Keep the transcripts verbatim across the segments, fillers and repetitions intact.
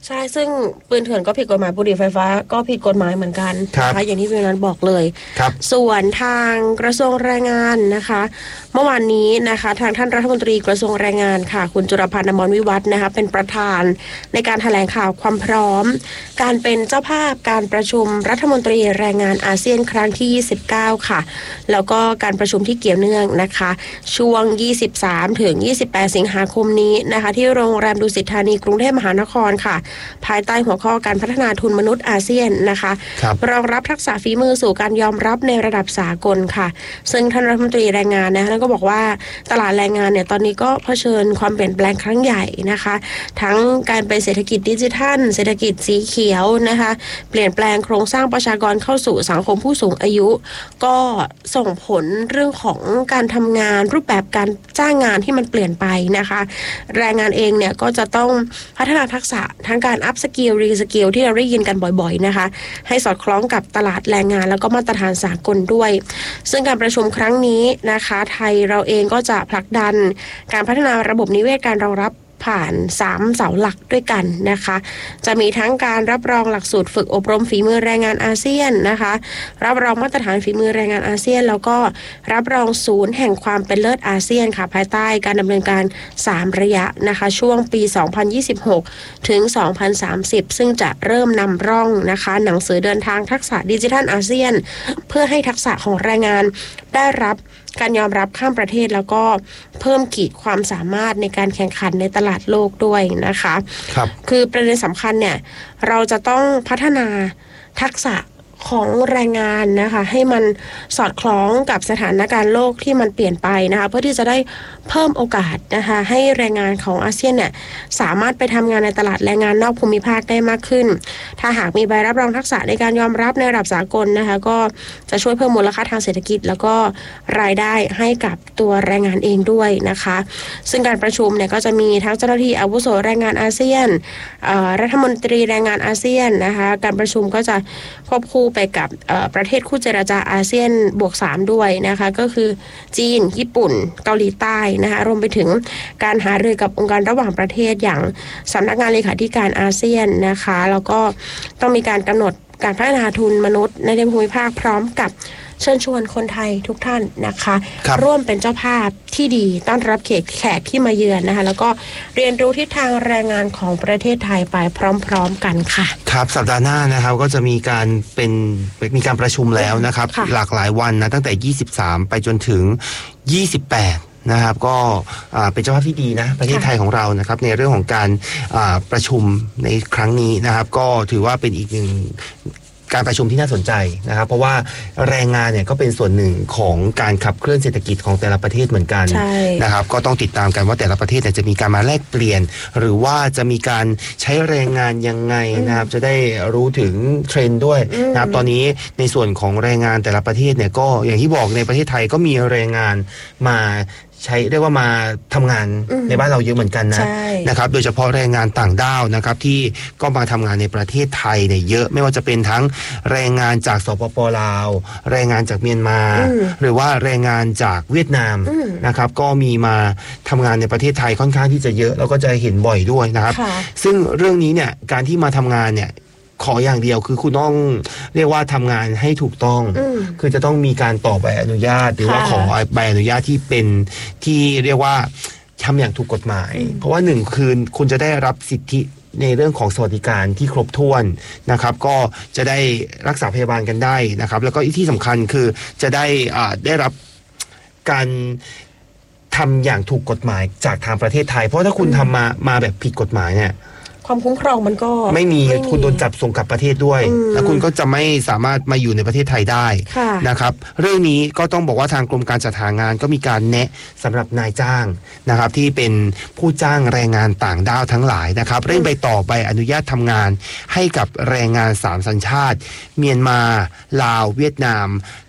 ใช่ซึ่งปืนเถื่อนก็ผิดกฎหมายบุหรี่ไฟฟ้าก็ผิดกฎหมายเหมือนกันนะคะอย่างที่พี่นันบอกเลยส่วนทางกระทรวงแรงงานนะคะเมื่อวานนี้นะคะทางท่านรัฐมนตรีกระทรวงแรงงานค่ะคุณจุลพันธ์ อมรวิวัฒน์นะคะเป็นประธานในการแถลงข่าวความพร้อมการเป็นเจ้าภาพการประชุมรัฐมนตรีแรงงานอาเซียนครั้งที่ยี่สิบเก้าค่ะแล้วก็การประชุมที่เกี่ยวเนื่องนะคะช่วงยี่สิบสามถึงยี่สิบแปดสิงหาคมนี้นะคะที่โรงแรมดุสิตธานีกรุงเทพมหานครค่ะภายใต้หัวข้อการพัฒนาทุนมนุษย์อาเซียนนะคะรองรับทักษะฝีมือสู่การยอมรับในระดับสากลค่ะซึ่งท่านรัฐมนตรีแรงงานนะคะก็บอกว่าตลาดแรงงานเนี่ยตอนนี้ก็เผชิญความเปลี่ยนแปลงครั้งใหญ่นะคะทั้งการเป็นเศรษฐกิจดิจิทัลเศรษฐกิจสีเขียวนะคะเปลี่ยนแปลงโครงสร้างประชากรเข้าสู่สังคมผู้สูงอายุก็ส่งผลเรื่องของการทำงานรูปแบบการจ้างงานที่มันเปลี่ยนไปนะคะแรงงานเองเนี่ยก็จะต้องพัฒนาทักษะทั้งการอัพสกิลรีสกิลที่เราได้ยินกันบ่อยๆนะคะให้สอดคล้องกับตลาดแรงงานแล้วก็มาตรฐานสากลด้วยซึ่งการประชุมครั้งนี้นะคะไทยเราเองก็จะผลักดันการพัฒนาระบบนิเวศการรองรับผ่านสามเสาหลักด้วยกันนะคะจะมีทั้งการรับรองหลักสูตรฝึกอบรมฝีมือแรงงานอาเซียนนะคะรับรองมาตรฐานฝีมือแรงงานอาเซียนแล้วก็รับรองศูนย์แห่งความเป็นเลิศอาเซียนค่ะภายใต้การดำเนินการสามระยะนะคะช่วงปีสองพันยี่สิบหกถึงสองพันสามสิบซึ่งจะเริ่มนำร่องนะคะหนังสือเดินทางทักษะดิจิทัลอาเซียนเพื่อให้ทักษะของแรงงานได้รับการยอมรับข้ามประเทศแล้วก็เพิ่มขีดความสามารถในการแข่งขันในตลาดโลกด้วยนะคะครับคือประเด็นสำคัญเนี่ยเราจะต้องพัฒนาทักษะของแรงงานนะคะให้มันสอดคล้องกับสถานการณ์โลกที่มันเปลี่ยนไปนะคะเพื่อที่จะได้เพิ่มโอกาสนะคะให้แรงงานของอาเซียนเนี่ยสามารถไปทำงานในตลาดแรงงานนอกภูมิภาคได้มากขึ้นถ้าหากมีใบรับรองทักษะในการยอมรับในระดับสากลนะคะก็จะช่วยเพิ่มมูลค่าทางเศรษฐกิจแล้วก็รายได้ให้กับตัวแรงงานเองด้วยนะคะซึ่งการประชุมเนี่ยก็จะมีทั้งเจ้าหน้าที่อาวุโสแรงงานอาเซียนรัฐมนตรีแรงงานอาเซียนนะคะการประชุมก็จะควบคู่ไปกับประเทศคู่เจรจาอาเซียนบวกสามด้วยนะคะก็คือจีนญี่ปุ่นเกาหลีใต้นะคะรวมไปถึงการหารือกับองค์การระหว่างประเทศอย่างสำนักงานเลขาธิการอาเซียนนะคะแล้วก็ต้องมีการกำหนดการพัฒนาทุนมนุษย์ในภูมิภาคพร้อมกับเชิญชวนคนไทยทุกท่านนะคะร่วมเป็นเจ้าภาพที่ดีต้อนรับแขกแขกที่มาเยือนนะคะแล้วก็เรียนรู้ทิศทางแรงงานของประเทศไทยไปพร้อมๆกันค่ะครับสัปดาห์หน้านะครับก็จะมีการเป็นมีการประชุมแล้วนะครับหลากหลายวันนะตั้งแต่ยี่สิบสามไปจนถึงยี่สิบแปดนะครับก็เป็นเจ้าภาพที่ดีนะประเทศไทยของเรานะครับในเรื่องของการประชุมในครั้งนี้นะครับก็ถือว่าเป็นอีกหนึ่งการประชุมที่น่าสนใจนะครับเพราะว่าแรงงานเนี่ยก็เป็นส่วนหนึ่งของการขับเคลื่อนเศรษฐกิจของแต่ละประเทศเหมือนกันนะครับก็ต้องติดตามกันว่าแต่ละประเทศจะมีการมาแลกเปลี่ยนหรือว่าจะมีการใช้แรงงานยังไงนะครับจะได้รู้ถึงเทรนด์ด้วยนะครับตอนนี้ในส่วนของแรงงานแต่ละประเทศเนี่ยก็อย่างที่บอกในประเทศไทยก็มีแรงงานมาใช้เรียกว่ามาทำงานในบ้านเราเยอะเหมือนกันนะนะครับโดยเฉพาะแรงงานต่างด้าวนะครับที่ก็มาทำงานในประเทศไทยเนี่ยเยอะไม่ว่าจะเป็นทั้งแรงงานจากสปป.ลาวแรงงานจากเมียนมาหรือว่าแรงงานจากเวียดนามนะครับก็มีมาทำงานในประเทศไทยค่อนข้างที่จะเยอะแล้วก็จะเห็นบ่อยด้วยนะครับซึ่งเรื่องนี้เนี่ยการที่มาทำงานเนี่ยขออย่างเดียวคือคุณต้องเรียกว่าทำงานให้ถูกต้องคือจะต้องมีการต่อใบอนุญาตหรือว่าขอใบอนุญาตที่เป็นที่เรียกว่าทำอย่างถูกกฎหมายเพราะว่าหนึ่งคือคุณจะได้รับสิทธิในเรื่องของสวัสดิการที่ครบถ้วนนะครับก็จะได้รักษาพยาบาลกันได้นะครับแล้วก็ที่สำคัญคือจะได้อ่าได้รับการทำอย่างถูกกฎหมายจากทางประเทศไทยเพราะถ้าคุณทำมามาแบบผิดกฎหมายเนี่ยความคุ้มครองมันก็ไม่มีคุณโดนจับส่งกลับประเทศด้วยแล้วคุณก็จะไม่สามารถมาอยู่ในประเทศไทยได้นะครับเรื่องนี้ก็ต้องบอกว่าทางกรมการจัดหางานก็มีการแนะสำหรับนายจ้างนะครับที่เป็นผู้จ้างแรงงานต่างด้าวทั้งหลายนะครับเร่งไปต่อใบอนุญาตทำงานให้กับแรงงานสามสัญชาติเมียนมาลาวเวียดนาม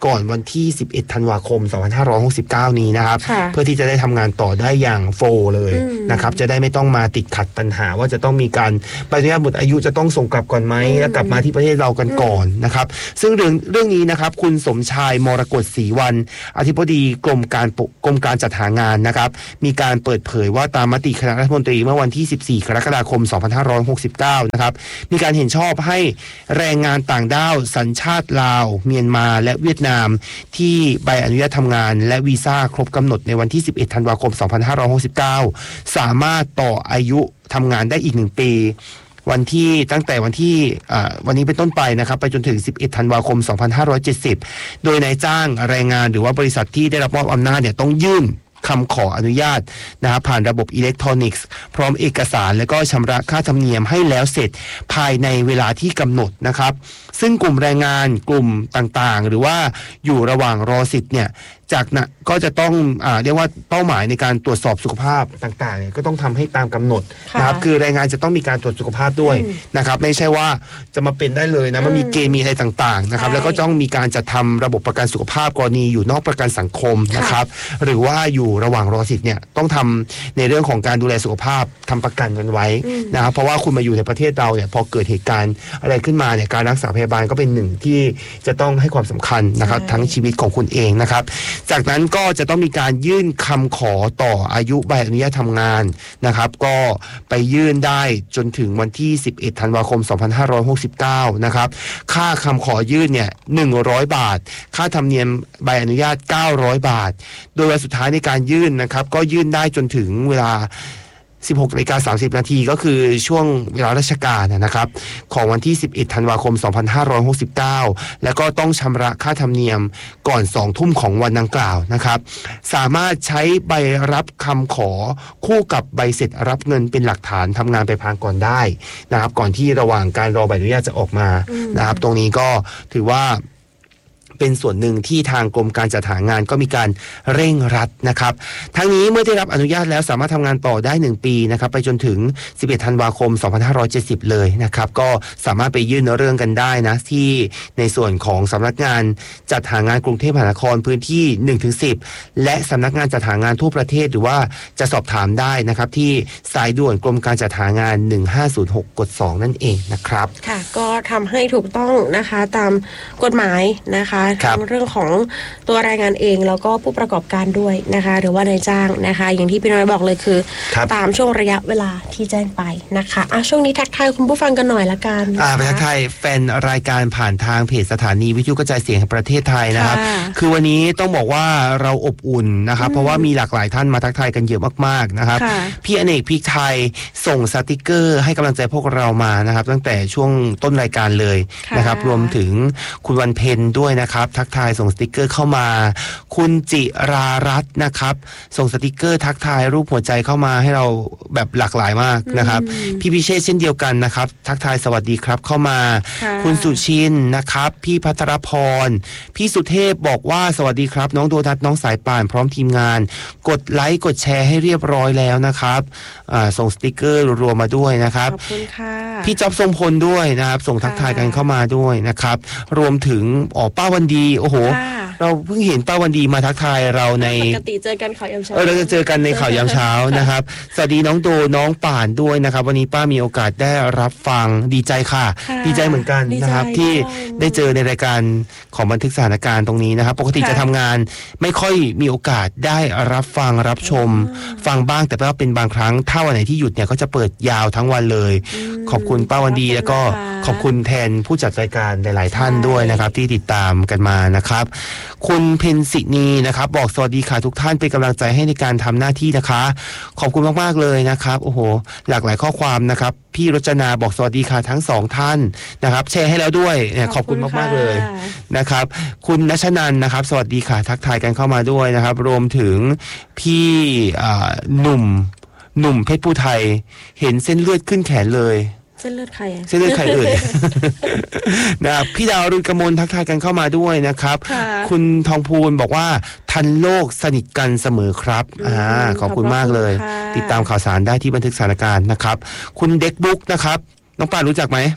ก่อนวันที่สิบเอ็ดธันวาคมสองพันห้าร้อยหกสิบเก้านี้นะครับเพื่อที่จะได้ทำงานต่อได้อย่างโฟล์เลยนะครับจะได้ไม่ต้องมาติดขัดปัญหาว่าจะต้องมีการใบอนุญาตหมดอายุจะต้องส่งกลับก่อนไหมแล้วกลับมาที่ประเทศเรากันก่อนนะครับซึ่งเรื่องเรื่องนี้นะครับคุณสมชายมรกตศรีวันอธิบดีกรมการกรมการจัดหางานนะครับมีการเปิดเผยว่าตามมติคณะรัฐมนตรีเมื่อวันที่สิบสี่กรกฎาคมสองพันห้าร้อยหกสิบเก้านะครับมีการเห็นชอบให้แรงงานต่างด้าวสัญชาติลาวเมียนมาและเวียดนามที่ใบอนุญาตทำงานและวีซ่าครบกำหนดในวันที่สิบเอ็ดธันวาคมสองพันห้าร้อยหกสิบเก้าสามารถต่ออายุทำงานได้อีกหนึ่งปีวันที่ตั้งแต่วันที่วันนี้เป็นต้นไปนะครับไปจนถึงสิบเอ็ดธันวาคมสองพันห้าร้อยเจ็ดสิบโดยนายจ้างแรงงานหรือว่าบริษัทที่ได้รับมอบอำนาจเนี่ยต้องยื่นคำขออนุญาตนะครับผ่านระบบอิเล็กทรอนิกส์พร้อมเอกสารและก็ชำระค่าธรรมเนียมให้แล้วเสร็จภายในเวลาที่กำหนดนะครับซึ่งกลุ่มแรงงานกลุ่มต่างๆหรือว่าอยู่ระหว่างรอสิทธิ์เนี่ยจากนั้นก็จะต้องอ่าเรียกว่าเป้าหมายในการตรวจสอบสุขภาพต่างๆเนี่ยก็ต้องทำให้ตามกำหนดนะครับคือแรงงานจะต้องมีการตรวจสุขภาพด้วยนะครับไม่ใช่ว่าจะมาเป็นได้เลยนะมันมีเกณฑ์มีอะไรต่างๆนะครับแล้วก็ต้องมีการจัดทำระบบประกันสุขภาพกรณีอยู่นอกประกันสังคมนะครับหรือว่าอยู่ระหว่างรอสิทธิ์เนี่ยต้องทำในเรื่องของการดูแลสุขภาพทำประกันกันไว้นะครับเพราะว่าคุณมาอยู่ในประเทศเราเนี่ยพอเกิดเหตุการณ์อะไรขึ้นมาเนี่ยการรักษาพยาบาลก็เป็นหนึ่งที่จะต้องให้ความสำคัญนะครับทั้งชีวิตของคุณเองนะครับจากนั้นก็จะต้องมีการยื่นคำขอต่ออายุใบอนุญาตทำงานนะครับก็ไปยื่นได้จนถึงวันที่สิบเอ็ดธันวาคมสองพันห้าร้อยหกสิบเก้านะครับค่าคำขอยื่นเนี่ยหนึ่งร้อยบาทค่าธรรมเนียมใบอนุญาตเก้าร้อยบาทโดยวันสุดท้ายในการยื่นนะครับก็ยื่นได้จนถึงเวลาสิบหกนาฬิกาสามสิบนาทีก็คือช่วงเวลาราชการนะครับของวันที่สิบเอ็ดธันวาคมสองพันห้าร้อยหกสิบเก้าแล้วก็ต้องชำระค่าธรรมเนียมก่อนสองทุ่มของวันดังกล่าวนะครับสามารถใช้ใบรับคำขอคู่กับใบเสร็จรับเงินเป็นหลักฐานทำงานไปพลางก่อนได้นะครับก่อนที่ระหว่างการรอใบอนุญาตจะออกมานะครับตรงนี้ก็ถือว่าเป็นส่วนหนึ่งที่ทางกรมการจัดหางานก็มีการเร่งรัดนะครับทั้งนี้เมื่อได้รับอนุญาตแล้วสามารถทำงานต่อได้หนึ่งปีนะครับไปจนถึงสิบเอ็ดธันวาคมสองพันห้าร้อยเจ็ดสิบเลยนะครับก็สามารถไปยื่นเรื่องกันได้นะที่ในส่วนของสำนักงานจัดหางานกรุงเทพมหานครพื้นที่ หนึ่งถึงสิบ และสำนักงานจัดหางานทั่วประเทศหรือว่าจะสอบถามได้นะครับที่สายด่วนกรมการจัดหางานหนึ่งห้าศูนย์หกกดสองนั่นเองนะครับค่ะก็ทำให้ถูกต้องนะคะตามกฎหมายนะคะทั้งเรื่องของตัวแรงงานเองแล้วก็ผู้ประกอบการด้วยนะคะหรือว่านายจ้างนะคะอย่างที่พี่น้อยบอกเลยคือตามช่วงระยะเวลาที่แจ้งไปนะคะอ่ะช่วงนี้ทักทายคุณผู้ฟังกันหน่อยละกันอ่าไปทักทายแฟนรายการผ่านทางเพจสถานีวิทยุกระจายเสียงแห่งประเทศไทยนะครับคือวันนี้ต้องบอกว่าเราอบอุ่นนะครับเพราะว่ามีหลากหลายท่านมาทักทายกันเยอะมากๆนะครับพี่อเนกพริกไทยส่งสติกเกอร์ให้กำลังใจพวกเรามานะครับตั้งแต่ช่วงต้นรายการเลยนะครับรวมถึงคุณวันเพ็ญด้วยนะครับทักทายส่งสติกเกอร์เข้ามาคุณจิรารัตน์นะครับส่งสติกเกอร์ทักทายรูปหัวใจเข้ามาให้เราแบบหลากหลายมากนะครับพี่พิเชษเช่นเดียวกันนะครับทักทายสวัสดีครับเข้ามาคุณสุชินนะครับพี่พัทรพรพี่สุเทพบอกว่าสวัสดีครับน้องโดนัทน้องสายป่านพร้อมทีมงานกดไลค์กดแชร์ให้เรียบร้อยแล้วนะครับส่งสติกเกอร์รวมมาด้วยนะครับขอบคุณค่ะพี่จ๊อบทรงพลด้วยนะครับส่งทักทายกันเข้ามาด้วยนะครับรวมถึงอ๋อป้าวันดีโอ้โหเราเพิ่งเห็นป้าวันดีมาทักทายเราในปกติเจอกันข่าวยามเช้าเออเราจะเจอกันในข่าวยามเช้านะครับสวัสดีน้องโดน้องป่านด้วยนะครับวันนี้ป้ามีโอกาสได้รับฟังดีใจค่ะดีใจเหมือนกันนะครับที่ได้เจอในรายการของบันทึกสถานการณ์ตรงนี้นะครับปกติจะทำงานไม่ค่อยมีโอกาสได้รับฟังรับชมฟังบ้างแต่ว่าเป็นบางครั้งถ้าวันไหนที่หยุดเนี่ยก็จะเปิดยาวทั้งวันเลยขอบคุณป้าวันดีแล้วก็ขอบคุณแทนผู้จัดรายการหลายๆท่านด้วยนะครับที่ติดตามกันมานะครับคุณเพ็ญศินีนะครับบอกสวัสดีค่ะทุกท่านเป็นกำลังใจให้ในการทำหน้าที่นะคะขอบคุณมากๆเลยนะครับโอ้โหหลากหลายข้อความนะครับพี่รจนาบอกสวัสดีค่ะทั้งสองท่านนะครับแชร์ให้แล้วด้วยขอบคุณมากๆเลยนะครับคุณณชนันท์นะครับสวัสดีค่ะทักทายกันเข้ามาด้วยนะครับรวมถึงพี่หนุ่มหนุ่มเพชรผู้ไทยเห็นเส้นเลือดขึ้นแขนเลยเส้นเลือดใครเส้นเลือดใครเอ่ย นะครับพี่ดาวรุ่นกมลทักทายกันเข้ามาด้วยนะครับคุณทองพูนบอกว่าทันโลกสนิทกันเสมอครับอ่าขอบคุณมากเลยติดตามข่าวสารได้ที่บันทึกสถานการณ์นะครับคุณเด็กบุ๊กนะครับน้องป่านรู้จักไหม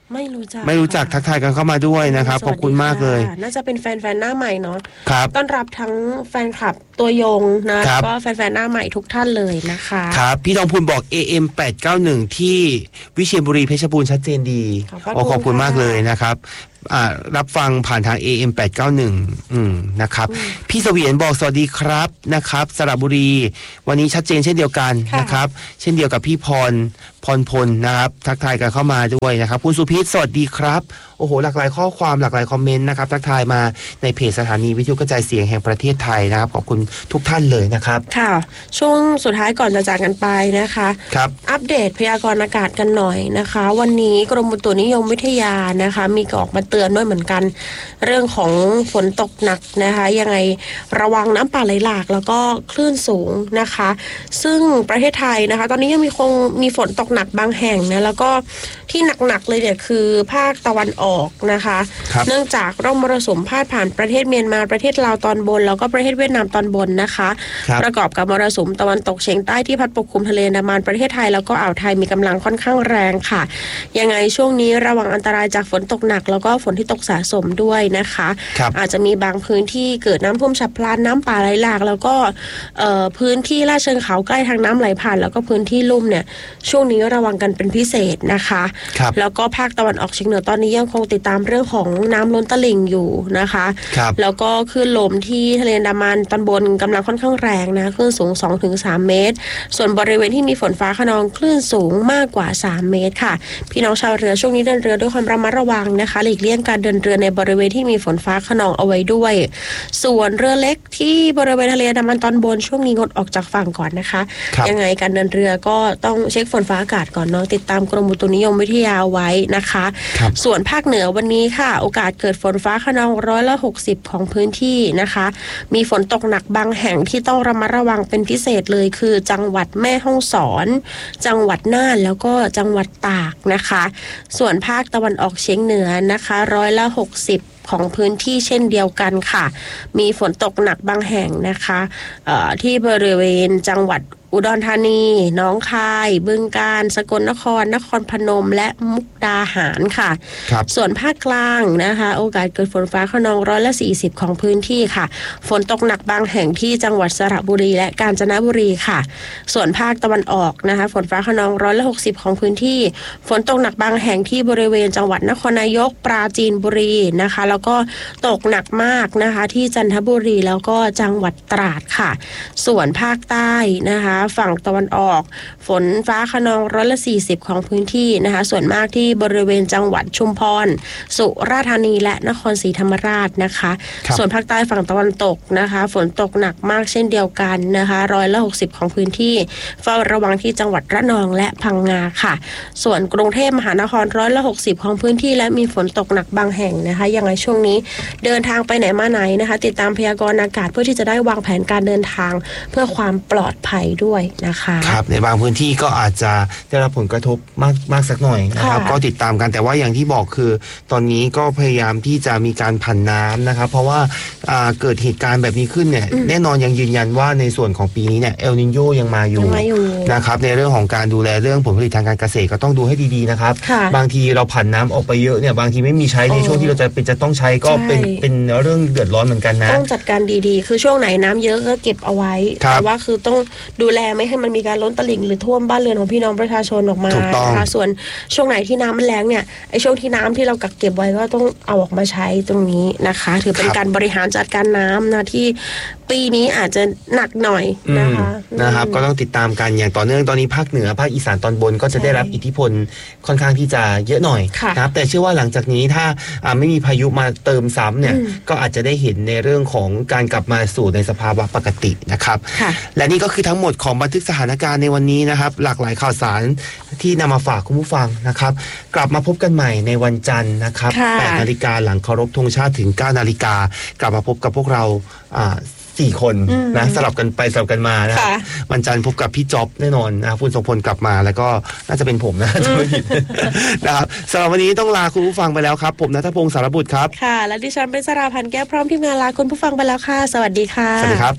ไม่รู้จักไม่รู้จักทักทายกันเข้ามาด้วยนะครับขอบคุณมากเลยน่าจะเป็นแฟนๆหน้าใหม่เนาะครับต้อนรับทั้งแฟนคลับตัวยงนะแล้วก็แฟนๆหน้าใหม่ทุกท่านเลยนะคะครับพี่ทองพูนบอก เอ เอ็ม แปดเก้าหนึ่ง ที่วิเชียรบุรีเพชรบูรณ์ชัดเจนดีขอขอบคุณมากเลยนะครับรับฟังผ่านทาง เอ เอ็ม แปดเก้าหนึ่ง อืมนะครับพี่เสวียนบอกสวัสดีครับนะครับสระบุรีวันนี้ชัดเจนเช่นเดียวกันนะครับเช่นเดียวกับพี่พรพรพลนะครับทักทายกันเข้ามาด้วยนะครับคุณสุพิษสวัสดีครับโอ้โหหลากหลายข้อความหลากหลายคอมเมนต์นะครับทักทายมาในเพจสถานีวิทยุกระจายเสียงแห่งประเทศไทยนะครับขอบคุณทุกท่านเลยนะครับค่ะช่วงสุดท้ายก่อนจะจากกันไปนะคะครับอัปเดตพยากรณ์อากาศกันหน่อยนะคะวันนี้กรมอุตุนิยมวิทยานะคะมีออกมาเตือนด้วยเหมือนกันเรื่องของฝนตกหนักนะคะยังไงระวังน้ำป่าไหลหลากแล้วก็คลื่นสูงนะคะซึ่งประเทศไทยนะคะตอนนี้ยังมีคงมีฝนตกหนักบางแห่งนะแล้วก็ที่หนักๆเลยเนี่ยคือภาคตะวันออกนะคะเนื่องจากร่องมรสุมพาดผ่านประเทศเมียนมาประเทศลาวตอนบนแล้วก็ประเทศเวียดนามตอนบนนะคะประกอบกับมรสุมตะวันตกเฉียงใต้ที่พัดปกคลุมทะเลอันดามันประเทศไทยแล้วก็อ่าวไทยมีกำลังค่อนข้างแรงค่ะยังไงช่วงนี้ระวังอันตรายจากฝนตกหนักแล้วก็ฝนที่ตกสะสมด้วยนะคะอาจจะมีบางพื้นที่เกิดน้ำท่วมฉับพลันน้ำป่าไหลหลากแล้วก็พื้นที่ลาดเชิงเขาใกล้ทางน้ำไหลผ่านแล้วก็พื้นที่ลุ่มเนี่ยช่วงนี้ระวังกันเป็นพิเศษนะคะแล้วก็ภาคตะวันออกเฉียงเหนือตอนนี้ยังคงติดตามเรื่องของน้ำล้นตลิ่งอยู่นะคะแล้วก็คลื่นลมที่ทะเลอันดามันตอนบนกำลังค่อนข้างแรงนะคลื่นสูง สองถึงสาม เมตรส่วนบริเวณที่มีฝนฟ้าคะนองคลื่นสูงมากกว่าสามเมตรค่ะพี่น้องชาวเรือช่วงนี้เดินเรือด้วยความระมัดระวังนะคะหลีกเลี่ยงการเดินเรือในบริเวณที่มีฝนฟ้าคะนองเอาไว้ด้วยส่วนเรือเล็กที่บริเวณทะเลอันดามันตอนบนช่วงนี้งดออกจากฝั่งก่อนนะคะยังไงการเดินเรือก็ต้องเช็คฝนฟ้าอากาศก่อนเนาะติดตามกรมอุตุนิยมวิทยาไว้นะคะส่วนภาคเหนือวันนี้ค่ะโอกาสเกิดฝนฟ้าคะนองร้อยละหกสิบของพื้นที่นะคะมีฝนตกหนักบางแห่งที่ต้องระมัดระวังเป็นพิเศษเลยคือจังหวัดแม่ฮ่องสอนจังหวัดน่านแล้วก็จังหวัดตากนะคะส่วนภาคตะวันออกเฉียงเหนือนะคะร้อยละหกสิบของพื้นที่เช่นเดียวกันค่ะมีฝนตกหนักบางแห่งนะคะที่บริเวณจังหวัดอุดรธานีหนองคายบึงกาฬสกลนครนครพนมและมุกดาหารค่ะส่วนภาคกลางนะคะโอกาสเกิดฝนฟ้าคะนองร้อยละสี่สิบของพื้นที่ค่ะฝนตกหนักบางแห่งที่จังหวัดสระบุรีและกาญจนบุรีค่ะส่วนภาคตะวันออกนะคะฝนฟ้าคะนองร้อยละหกสิบของพื้นที่ฝนตกหนักบางแห่งที่บริเวณจังหวัดนครนายกปราจีนบุรีนะคะแล้วก็ตกหนักมากนะคะที่จันทบุรีแล้วก็จังหวัดตราดค่ะส่วนภาคใต้นะคะฝั่งตะวันออกฝนฟ้าคะนองร้อยละสี่สิบของพื้นที่นะคะส่วนมากที่บริเวณจังหวัดชุมพรสุราษฎร์ธานีและนครศรีธรรมราชนะคะส่วนภาคใต้ฝั่งตะวันตกนะคะฝนตกหนักมากเช่นเดียวกันนะคะร้อยละหกสิบของพื้นที่เฝ้าระวังที่จังหวัดระนองและพังงาค่ะส่วนกรุงเทพมหานครร้อยละหกสิบของพื้นที่และมีฝนตกหนักบางแห่งนะคะยังไงช่วงนี้เดินทางไปไหนมาไหนนะคะติดตามพยากรณ์อากาศเพื่อที่จะได้วางแผนการเดินทางเพื่อความปลอดภัยด้วยนะคะครับในบางพื้นที่ก็อาจจะได้รับผลกระทบมากมากสักหน่อยนะครับก็ติดตามกันแต่ว่าอย่างที่บอกคือตอนนี้ก็พยายามที่จะมีการผันน้ำนะครับเพราะว่าเกิดเหตุการณ์แบบนี้ขึ้นเนี่ยแน่นอนยังยืนยันว่าในส่วนของปีนี้เนี่ยเอลนิโญยังมาอยู่นะครับในเรื่องของการดูแลเรื่องผลผลิตทางการเกษตรก็ต้องดูให้ดีๆนะครับบางทีเราผันน้ำออกไปเยอะเนี่ยบางทีไม่มีใช้ในช่วงที่เราจะเป็นจะต้องใช้ก็เป็นเป็นเรื่องเดือดร้อนเหมือนกันนะต้องจัดการดีๆคือช่วงไหนน้ำเยอะก็เก็บเอาไว้แต่ว่าคือต้องดูแลไม่ให้มันมีการล้นตลิ่งหรือท่วมบ้านเรือนของพี่น้องประชาชนออกมานะคะส่วนช่วงไหนที่น้ำมันแล้งเนี่ยไอ้ช่วงที่น้ำที่เรากักเก็บไว้ก็ต้องเอาออกมาใช้ตรงนี้นะคะถือเป็นการบริหารจัดการน้ำนะที่ปีนี้อาจจะหนักหน่อยนะคะนะครับก็ต้องติดตามกันอย่างต่อเนื่องตอนนี้ภาคเหนือภาคอีสานตอนบนก็จะได้รับอิทธิพลค่อนข้างที่จะเยอะหน่อยนะครับแต่เชื่อว่าหลังจากนี้ถ้าไม่มีพายุมาเติมซ้ำเนี่ยก็อาจจะได้เห็นในเรื่องของการกลับมาสู่ในสภาวะปกตินะครับและนี่ก็คือทั้งหมดของบันทึกสถานการณ์ในวันนี้นะครับหลากหลายข่าวสารที่นำมาฝากคุณผู้ฟังนะครับกลับมาพบกันใหม่ในวันจันทร์นะครับแปดนาฬิกาหลังเคารพธงชาติถึงเก้านาฬิกากลับมาพบกับพวกเราสี่คนนะสลับกันไปสลับกันมานะวันจันทร์พบกับพี่จ๊อบแน่นอนนะคุณทรงพลกลับมาแล้วก็น่าจะเป็นผมนะจะไม่ผิดนะครับสำหรับวันนี้ต้องลาคุณผู้ฟังไปแล้วครับผมณัฐพงศ์สารบุตรครับค่ะและดิฉันเป็นสราพันธ์แก้วพร้อมทีมงานลาคุณผู้ฟังไปแล้วค่ะสวัสดีค่ะสวัสดีครับ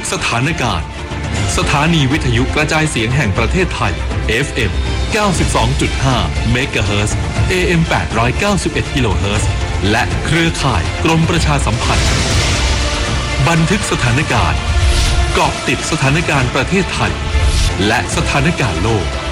สถานการณ์สถานีวิทยุกระจายเสียงแห่งประเทศไทย เอฟ เอ็ม เก้าสิบสองจุดห้า เมกะเฮิรตซ์ เอ เอ็ม แปดร้อยเก้าสิบเอ็ด กิโลเฮิรตซ์ และเครือข่ายกรมประชาสัมพันธ์บันทึกสถานการณ์เกาะติดสถานการณ์ประเทศไทยและสถานการณ์โลก